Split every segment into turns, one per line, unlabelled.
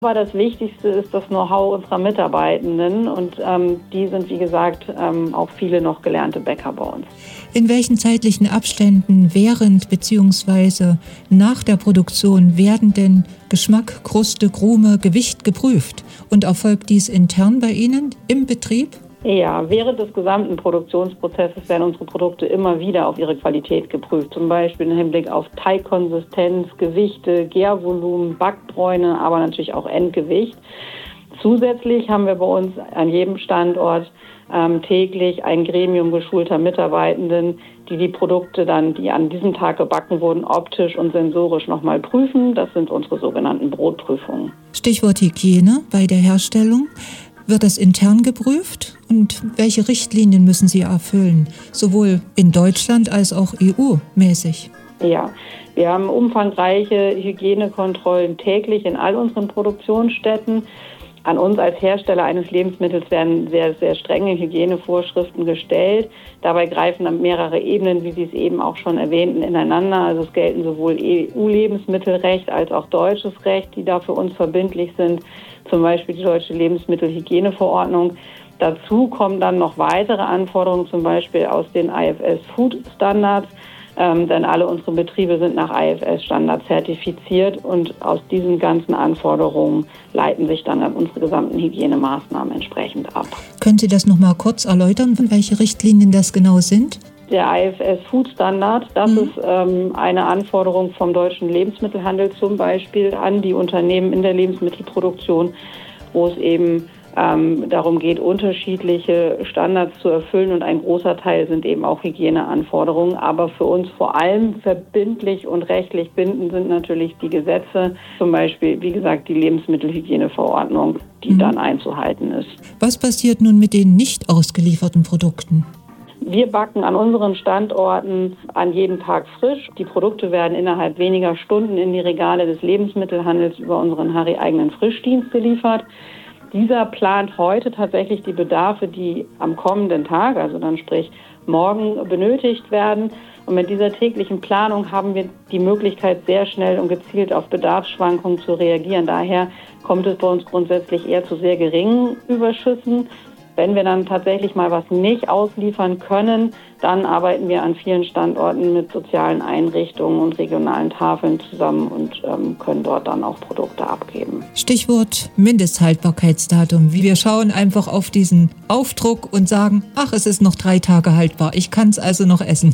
Aber das Wichtigste ist das Know-how unserer Mitarbeitenden und die sind, wie gesagt, auch viele noch gelernte Bäcker bei uns.
In welchen zeitlichen Abständen während bzw. nach der Produktion werden denn Geschmack, Kruste, Krume, Gewicht geprüft? Und erfolgt dies intern bei Ihnen im Betrieb?
Ja, während des gesamten Produktionsprozesses werden unsere Produkte immer wieder auf ihre Qualität geprüft. Zum Beispiel im Hinblick auf Teigkonsistenz, Gewichte, Gärvolumen, Backbräune, aber natürlich auch Endgewicht. Zusätzlich haben wir bei uns an jedem Standort täglich ein Gremium geschulter Mitarbeitenden, die die Produkte dann, die an diesem Tag gebacken wurden, optisch und sensorisch nochmal prüfen. Das sind unsere sogenannten Brotprüfungen.
Stichwort Hygiene bei der Herstellung. Wird das intern geprüft und welche Richtlinien müssen Sie erfüllen, sowohl in Deutschland als auch EU-mäßig?
Ja, wir haben umfangreiche Hygienekontrollen täglich in all unseren Produktionsstätten. An uns als Hersteller eines Lebensmittels werden sehr, sehr strenge Hygienevorschriften gestellt. Dabei greifen mehrere Ebenen, wie Sie es eben auch schon erwähnten, ineinander. Also es gelten sowohl EU-Lebensmittelrecht als auch deutsches Recht, die da für uns verbindlich sind. Zum Beispiel die Deutsche Lebensmittelhygieneverordnung. Dazu kommen dann noch weitere Anforderungen, zum Beispiel aus den IFS-Food-Standards. Denn alle unsere Betriebe sind nach IFS-Standard zertifiziert und aus diesen ganzen Anforderungen leiten sich dann unsere gesamten Hygienemaßnahmen entsprechend ab.
Können Sie das nochmal kurz erläutern, welche Richtlinien das genau sind?
Der IFS-Food-Standard, das ist eine Anforderung vom deutschen Lebensmittelhandel zum Beispiel an die Unternehmen in der Lebensmittelproduktion, wo es eben darum geht, unterschiedliche Standards zu erfüllen und ein großer Teil sind eben auch Hygieneanforderungen. Aber für uns vor allem verbindlich und rechtlich bindend sind natürlich die Gesetze, zum Beispiel, wie gesagt, die Lebensmittelhygieneverordnung, die dann einzuhalten ist.
Was passiert nun mit den nicht ausgelieferten Produkten?
Wir backen an unseren Standorten an jedem Tag frisch. Die Produkte werden innerhalb weniger Stunden in die Regale des Lebensmittelhandels über unseren Harry-eigenen Frischdienst geliefert. Dieser plant heute tatsächlich die Bedarfe, die am kommenden Tag, also dann sprich morgen, benötigt werden. Und mit dieser täglichen Planung haben wir die Möglichkeit, sehr schnell und gezielt auf Bedarfsschwankungen zu reagieren. Daher kommt es bei uns grundsätzlich eher zu sehr geringen Überschüssen. Wenn wir dann tatsächlich mal was nicht ausliefern können, dann arbeiten wir an vielen Standorten mit sozialen Einrichtungen und regionalen Tafeln zusammen und können dort dann auch Produkte abgeben.
Stichwort Mindesthaltbarkeitsdatum. Wir schauen einfach auf diesen Aufdruck und sagen, ach, es ist noch 3 Tage haltbar. Ich kann es also noch essen.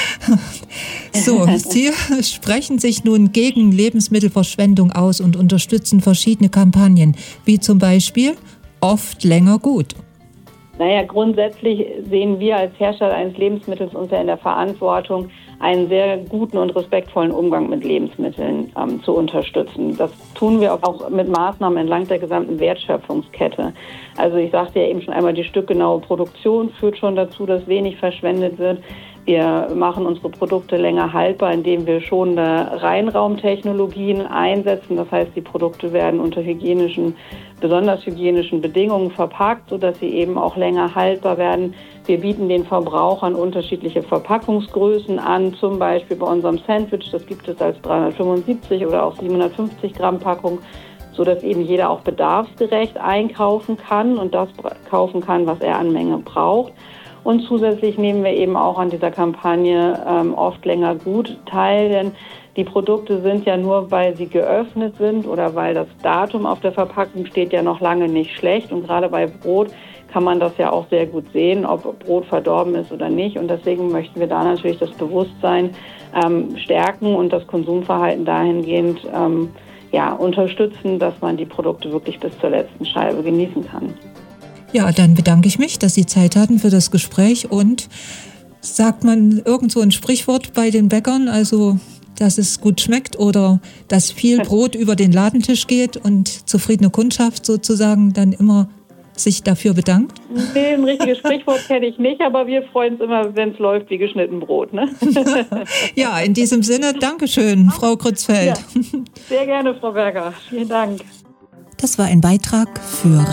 So, Sie sprechen sich nun gegen Lebensmittelverschwendung aus und unterstützen verschiedene Kampagnen, wie zum Beispiel oft länger gut.
Naja, grundsätzlich sehen wir als Hersteller eines Lebensmittels uns ja in der Verantwortung, einen sehr guten und respektvollen Umgang mit Lebensmitteln zu unterstützen. Das tun wir auch mit Maßnahmen entlang der gesamten Wertschöpfungskette. Also ich sagte ja eben schon einmal, die stückgenaue Produktion führt schon dazu, dass wenig verschwendet wird. Wir machen unsere Produkte länger haltbar, indem wir schonende Reinraumtechnologien einsetzen. Das heißt, die Produkte werden unter besonders hygienischen Bedingungen verpackt, sodass sie eben auch länger haltbar werden. Wir bieten den Verbrauchern unterschiedliche Verpackungsgrößen an, zum Beispiel bei unserem Sandwich. Das gibt es als 375 oder auch 750 Gramm Packung, sodass eben jeder auch bedarfsgerecht einkaufen kann und das kaufen kann, was er an Menge braucht. Und zusätzlich nehmen wir eben auch an dieser Kampagne oft länger gut teil, denn die Produkte sind ja nur, weil sie geöffnet sind oder weil das Datum auf der Verpackung steht, ja noch lange nicht schlecht. Und gerade bei Brot kann man das ja auch sehr gut sehen, ob Brot verdorben ist oder nicht. Und deswegen möchten wir da natürlich das Bewusstsein stärken und das Konsumverhalten dahingehend unterstützen, dass man die Produkte wirklich bis zur letzten Scheibe genießen kann.
Ja, dann bedanke ich mich, dass Sie Zeit hatten für das Gespräch und sagt man irgend so ein Sprichwort bei den Bäckern, also dass es gut schmeckt oder dass viel Brot über den Ladentisch geht und zufriedene Kundschaft sozusagen dann immer sich dafür bedankt?
Nee, ein richtiges Sprichwort kenne ich nicht, aber wir freuen uns immer, wenn es läuft wie geschnitten Brot. Ne?
Ja, in diesem Sinne, Dankeschön, Frau Krützfeld.
Ja, sehr gerne, Frau Berger. Vielen Dank.
Das war ein Beitrag für